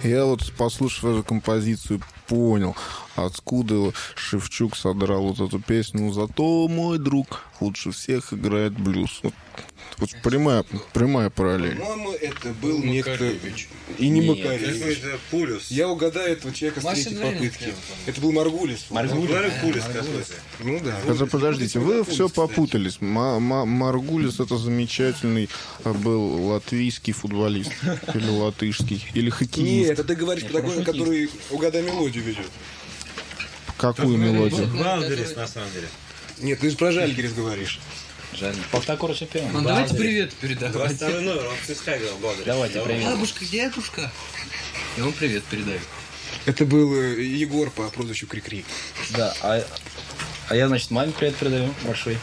Я вот, послушав эту композицию, понял, откуда Шевчук содрал вот эту песню. Зато мой друг лучше всех играет блюз. Вот прямая параллель. По-моему, это был некто... И не Макаревич. Это Пулюс. Я угадаю этого человека с третьей попытки. Это был Маргулис. Пулюс какой-то. Ну да. Это, подождите, вы все попутались. Маргулис — это замечательный был латвийский футболист. Или латышский. Или хоккеист. Нет, это ты говоришь про такой, который угадай мелодию ведет. Какую мелодию? Валдерис, на самом деле. Нет, ты же про Жальгерис говоришь. Жаль. Повтор чемпион. Ну, давайте привет передавать. 22 номер, он ЦСКА играл, Валдерис. Давайте привет. Бабушка, дедушка. И он привет передает. Это был Егор по прозвищу Крикри. Да, а я, значит, маме привет передаю большой.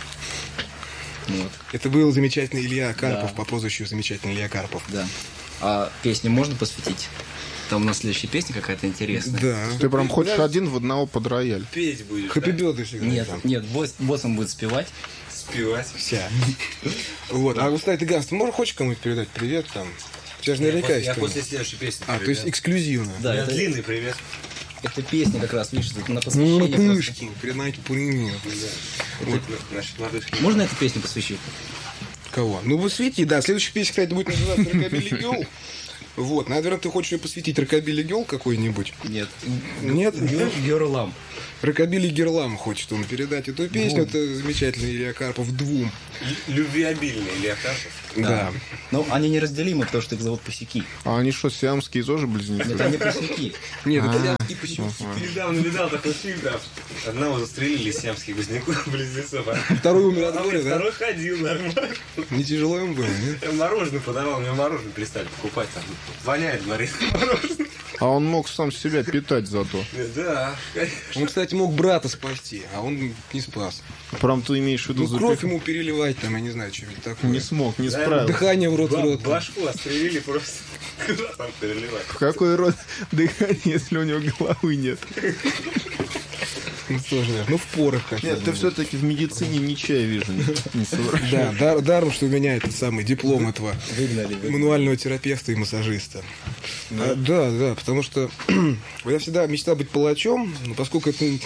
Вот. Это был замечательный Илья Карпов Да. по прозвищу замечательный Илья Карпов. Да. А песню можно посвятить? Там у нас следующая песня какая-то интересная. Да. Ты прям хочешь один в одного под рояль? Петь будешь, Хэппи Бёрдэй всегда. Нет, там. нет, боссом будет спевать. спевать. Вся. Вот. А, кстати, Ганс, ты можешь хочешь кому-нибудь передать привет там? У тебя же наверняка есть Я кому-то. после следующей песни. А, то есть эксклюзивно. Да, У меня это, длинный привет. это песня как раз, видишь, на Ну, посвящение. просто. пышки, передайте пыльни. Вот, значит, лодыжки. Можно эту песню посвящить? Кого? Ну, вы светите, да. Следующая песня, кстати, будет называться «Рокабилли Гёрл». Вот, наверное, ты хочешь ее посвятить «Рокабилли Гёрл» какой-нибудь? Нет. Нет? Герлам. «Рокабилли Герлам» хочет он передать эту песню. Это замечательный Илья Карпов двум. Любвеобильный Илья Карпов. Да. Но они неразделимы, потому что их зовут Пусяки. А они что, сиамские тоже близнецы? Это не Пусяки. Нет, это и почему? Ты недавно видал такой фильм, да? Одного застрелили сиамских близнецов, а Второй умер от горя, да? второй ходил нормально. Не тяжело ему было, нет? Мороженое подавал, мне мороженое перестали покупать. Там воняет, говорит, мороженое. А он мог сам себя питать зато. Да, конечно. Он, кстати, мог брата спасти, а он не спас. Прям ты имеешь в виду Ну, кровь ему переливать, там, я не знаю, что-нибудь такое. Не смог, не справился. Дыхание в рот в рот. Башку отстрелили просто. Куда там переливать? В какой род дыхания, если у него головы нет? Ну, тоже, ну, в порах хотя Нет, бы. ты все-таки в медицине ничего, я вижу, не совращаешь. Да, даром, что у меня этот самый диплом этого Выгнали. мануального терапевта и массажиста. Да, потому что я всегда мечтал быть палачом, но поскольку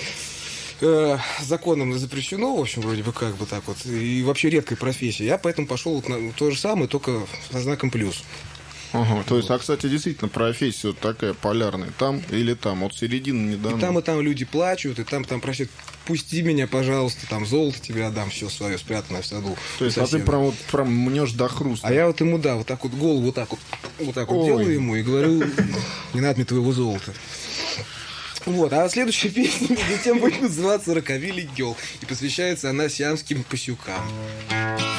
это законом запрещено, в общем, вроде бы как бы так вот, и вообще редкая профессия, я поэтому пошел вот на то же самое, только со знаком плюс. Ага, то есть, кстати, действительно, профессия вот такая полярная. Там или там, вот середины не дано. И там люди плачут, и там просят, пусти меня, пожалуйста, там золото тебе отдам, все свое спрятанное в саду. То есть, а ты прям мнешь до хруста. А я вот ему, да, вот так вот голову вот так вот делаю ему и говорю, не надо мне твоего золота. Вот, а следующая песня затем будет называться «Рокабилли Гёрл», и посвящается она сиамским пасюкам.